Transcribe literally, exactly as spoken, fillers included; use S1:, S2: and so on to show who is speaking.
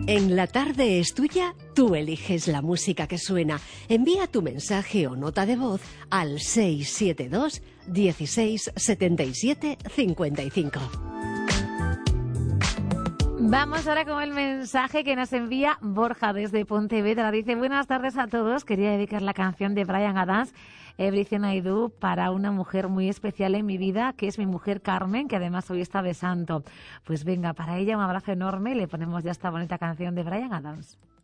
S1: En La Tarde es Tuya, tú eliges la música que suena. Envía tu mensaje o nota de voz al seis siete dos, dieciséis, setenta y siete, cincuenta y cinco.
S2: Vamos ahora con el mensaje que nos envía Borja desde Pontevedra. Dice: buenas tardes a todos. Quería dedicar la canción de Bryan Adams, Everything I Do, para una mujer muy especial en mi vida, que es mi mujer Carmen, que además hoy está de santo. Pues venga, para ella un abrazo enorme y le ponemos ya esta bonita canción de Bryan Adams.